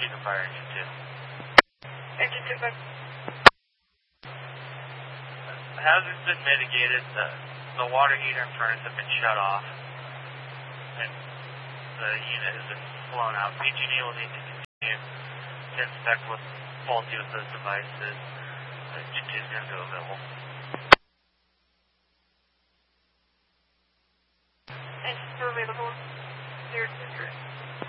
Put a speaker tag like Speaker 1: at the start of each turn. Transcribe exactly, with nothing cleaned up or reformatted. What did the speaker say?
Speaker 1: can fire engine two.
Speaker 2: Engine two, but...
Speaker 1: The hazard's been mitigated. The, the water heater and furnace have been shut off. And the unit has been flown out. P G and E will need to continue to inspect what's faulty with those devices. Engine two is going to go available.
Speaker 2: Engine two available. zero two three.